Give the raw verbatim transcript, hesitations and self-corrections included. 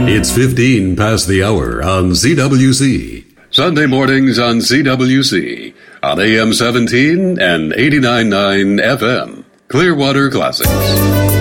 It's fifteen past the hour on Z W C. Sunday mornings on Z W C. On A M seventeen and eighty-nine point nine F M. Clearwater Classics.